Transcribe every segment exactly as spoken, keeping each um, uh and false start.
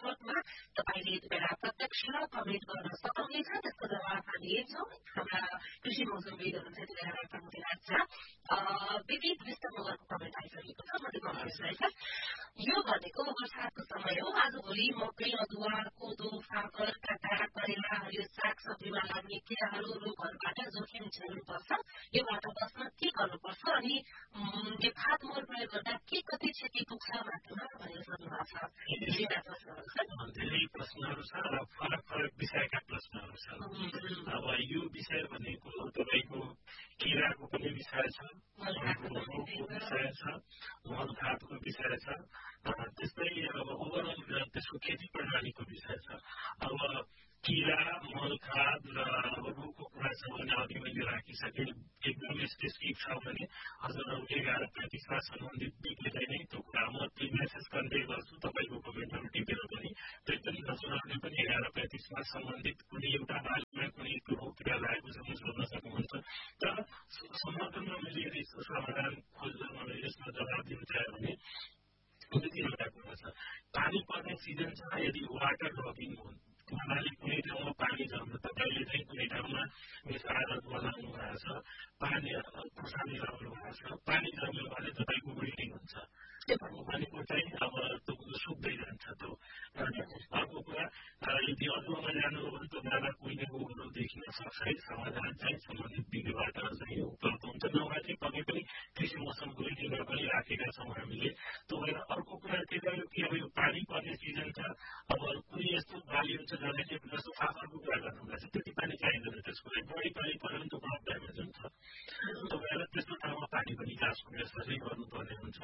मार्फतमा तपाईँले यति बेला प्रत्यक्ष कमेन्ट गर्न सक्नुहुनेछ। त्यसको जवाब हामी हेर्छौँ। हाम्रा कृषि मौसमविद हुनुहुन्छ यति बेला डाक्टर मोतीराज झा। विविध विष्ट मगरको कमेन्ट आइसकेको छ। म त्यो कमेन्ट रहेछ। यो भनेको वर्षाको समय हो। आजभोलि मकै, अदुवा, कोदो, फापर, काँटा, करेला, हरियो साग सब्जीमा लाग्ने किराहरू, रोगहरूबाट जोखिम झेल्नुपर्छ। योबाट बस्न के गर्नुपर्छ अनि यो खाद मल प्रयोग गर्दा के कति क्षति पुग्छ माटोमा भनेर सोध्नु भएको छ। धेरै प्रश्नहरू छ र फरक फरक विषयका प्रश्नहरू छन्। अब यो विषय भनेको तपाईँको किराको पनि विषय छ, रोगको विषय छ, मल खादको विषय छ, त्यस्तै अब ओभरअल त्यसको खेती प्रणालीको विषय छ। अब किरा, मल खाद र अब रोगको कुरा छ भने अघि मैले राखिसकेँ। एकदमै स्पेसिफिक छ भने हजुरहरू एघार पैँतिसमा सम्बन्धित टिपेरै नै त्यो कुरा म त्यो मेसेज कन्भे गर्छु तपाईँको कमेन्टहरू टिपेर पनि। त्यही पनि हजुरहरूले पनि एघार पैँतिसमा सम्बन्धित कुनै एउटा बालीमा कुनै रोग किरा लागेको छ भने सोध्न सक्नुहुन्छ। तर समाधानमा मैले यदि समाधान खोज्दा मलाई यसमा जवाब दिनु चाह्यो भने दुई एउटा कुरा छ। पानी पर्ने सिजन छ, यदि वाटर लगिङ हुनाले कुनै ठाउँमा पानी जम्नु, तपाईँले चाहिँ कुनै ठाउँमा मिसाएर बनाउनु भएको छ, पानी खुर्सानी लगाउनु भएको छ, पानी जम्यो भने तपाईँको बिल्डिङ हुन्छ भनेको चाहिँ अब त्यो सुक्दै जान्छ। त्यो अर्को कुरा, यदि अदुवामा जानुभयो भने त्यो जाँदा कुहिने रोगहरू देखिन सक्छ है। समाधान चाहिँ सम्बन्धित विधिबाट चाहिँ उपलब्ध हुन्छ। नभए चाहिँ पक्कै पनि कृषि मौसम बुलेटिनमा पनि राखेका छौँ हामीले। त्यो भएर अर्को कुरा के गर्यो कि अब यो पानी पर्ने सिजन छ। अब कुनै यस्तो बाली हुन्छ जसलाई चाहिँ जस्तो फापरको कुरा गर्नुभएको छ, त्यति पानी चाहिँदैन त्यसको लागि। बढी पानी पर्यो भने त्यो क्रप ड्यामेज हुन्छ। त्यो भएर त्यस्तो ठाउँमा पानी पनि निकासको व्यवस्था चाहिँ गर्नुपर्ने हुन्छ।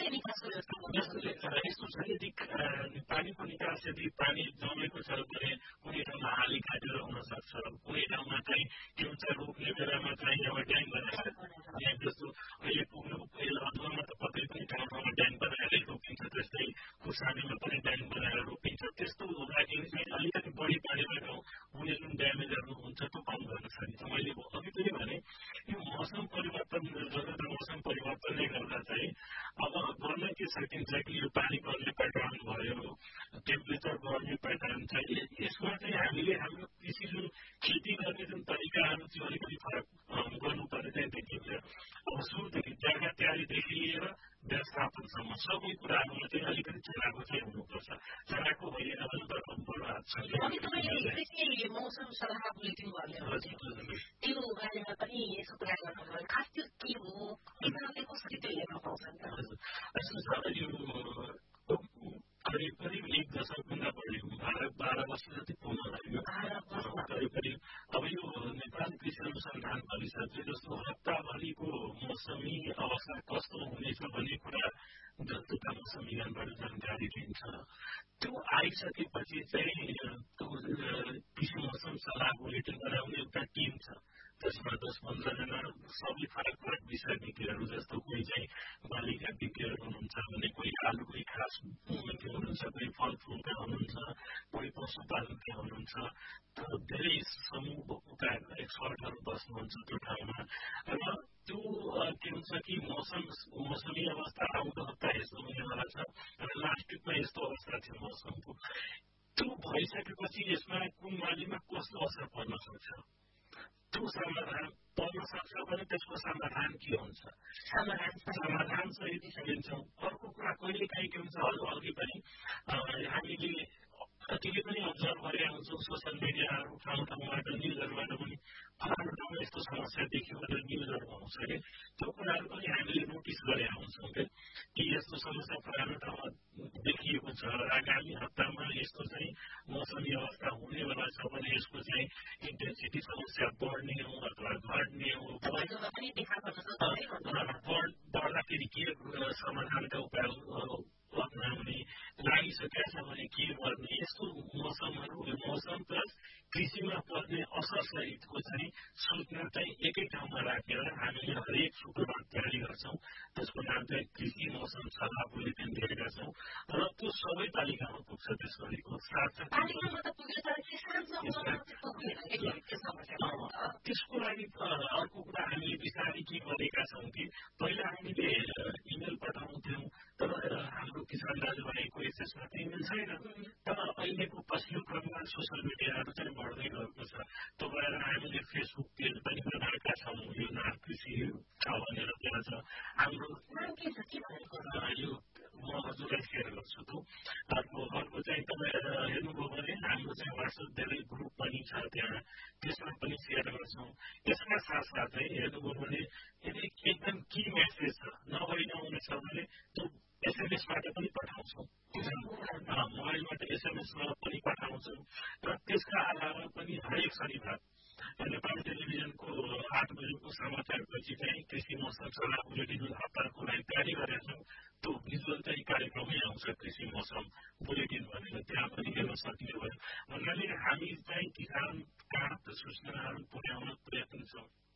यस्तो छ, यदि पानीको निकास यदि पानी जमेको छ भने कुनै ठाउँमा हाली काटेर हुन सक्छ, कुनै ठाउँमा चाहिँ के हुन्छ रोक्ने बेलामा चाहिँ अब ड्याङ बनाएर जस्तो अहिले पुग्नु पहिला अदुवामा त पक्कै पनि ठाउँ ठाउँमा ड्याङ बनाएरै रोपिन्छ। त्यस्तै खुर्सानीमा पनि ड्याङ बनाएर रोपिन्छ। त्यस्तो हुँदाखेरि चाहिँ अलिकति बढी पानीमा हुने जुन ड्यामेजहरू हुन्छ त्यो कम गर्न सकिन्छ। मैले अघि पनि भने यो मौसम परिवर्तन जगत मौसम परिवर्तनले गर्दा चाहिँ अब गर्न के सकिन्छ कि यो पानी पर्ने प्याटर्न भयो, टेम्परेचर बढ्ने प्याटर्न छ, यसमा चाहिँ हामीले हाम्रो कृषि जुन खेती गर्ने जुन तरिकाहरू चाहिँ अलिकति फरक गर्नुपर्ने चाहिँ देखिन्छ। अब सुरुदेखि जग्गा तयारीदेखि लिएर व्यवस्थापनसम्म सबै कुराहरूमा चाहिँ अलिकति चलाएको चाहिँ हुनुपर्छ। चलाएको होइन भने त बर्बाद छ। मौसम सल्लाह बुलेटिन भन्ने त्यो बारेमा पनि यसो कुरा गर्नुभयो। खास त्यो के हो, किसानले कसरी त्यो हेर्न पाउँछन् त? करिब करिब एक दशकभन्दा बढी बाह्र बाह्र वर्ष जति पुग्न लाग्यो करिब करिब। अब यो नेपाल कृषि अनुसन्धान परिषदले जस्तो हप्ताभरिको मौसमी अवस्था कस्तो हुनेछ भन्ने कुरा जस्तोका मौसम विज्ञानबाट जानकारी दिन्छ। त्यो आइसकेपछि चाहिँ त्यो कृषि मौसम सल्लाह बुलेटिन बनाउने एउटा टिम छ। त्यसमा दस पन्ध्रजना सबै फरक फरक विषय विज्ञहरू जस्तो कोही चाहिँ बालीका विज्ञहरू हुनुहुन्छ भने कोही आलु, कोही खास हुनुहुन्छ, कोही फलफुलका हुनुहुन्छ, कोही पशुपालनका हुनुहुन्छ। धेरै समूहका एक्सपर्टहरू बस्नुहुन्छ त्यो ठाउँमा। र त्यो के हुन्छ कि मौसम मौसमी अवस्था आउँदो हप्ता यस्तो हुनेवाला छ र लास्ट विकमा यस्तो अवस्था थियो मौसमको। त्यो भइसकेपछि यसमा कुन बालीमा कस्तो असर पर्न सक्छ, त्यो समाधान पर्न सक्छ भने त्यसको समाधान के हुन्छ, समाधान सहित सकिन्छौँ। अर्को कुरा कहिलेकाहीँ के हुन्छ अघि पनि हामीले कतिले पनि अब्जर्भ गरेका हुन्छौँ सोसियल मिडियाहरू ठाउँ ठाउँबाट न्युजहरूबाट पनि फलानु ठाउँमा यस्तो समस्या देखियो भनेर न्युजहरू आउँछ कि त्यो कुराहरू पनि हामीले नोटिस गरेका हुन्छौँ कि कि यस्तो समस्या फलानु ठाउँमा देखिएको छ। आगामी हप्तामा यस्तो चाहिँ मौसमी अवस्था हुनेवाला छ भने यसको चाहिँ इन्टेन्सिटी समस्या बढ्ने हो अथवा घट्ने हो, बढ्दाखेरि के समाधानका उपायहरू अप्नाउने, लागिसकेका छ भने के गर्ने, यस्तो मौसमहरू मौसम प्लस कृषिमा पर्ने असर सहितको चाहिँ सूचना चाहिँ एकै ठाउँमा राखेर हामीले हरेक शुक्रबार तयारी गर्छौँ। त्यसको नाम चाहिँ कृषि मौसम सल्लाह बुलेटिन दिएका छौँ र त्यो त्यो सबै तालिकामा पुग्छ त्यसको साथ त्यसको लागि अर्को कुरा हामीले बिस्तारै के गरेका छौँ कि पहिला हामीले इमेल पठाउँथ्यौँ तर हाम्रो किसान दाजुभाइको एसेसमा त इमेल छैन तर अहिलेको पछिल्लो क्रममा सोसियल मिडियाहरू चाहिँ बढ्दै गएको छ त्यो भएर हामीले फेसबुक पेज पनि बनाएका छौँ यो नाम कृषि छ भनेर त्यहाँ छ हाम्रो यो म हजुरलाई सेयर गर्छु त अर्को अर्को चाहिँ तपाईँ हेर्नुभयो भने हाम्रो चाहिँ वाट्सएप धेरै ग्रुप पनि छ त्यहाँ त्यसमा पनि सेयर गर्छौँ यसका साथसाथै हेर्नुभयो भने यदि एकदम कि मेसेज छ नभइ नहुने छ भने त्यो एसएमएसबाट पनि पठाउँछौँ मोबाइलबाट एसएमएसमा पनि पठाउँछौँ र त्यसका अलावा पनि हरेक शनिबार नेपाली टेलिभिजनको आठ बजेको समाचारपछि चाहिँ कृषि मौसम सल्लाह बुलेटिन हप्ताको लागि तयारी गरेका छौँ त्यो भिजुअल चाहिँ कार्यक्रमै आउँछ कृषि मौसम बुलेटिन भनेर त्यहाँ पनि हेर्न सकिने भयो भन्नाले हामी चाहिँ किसान कहाँ सूचनाहरू पुर्याउन प्रयत्न छौँ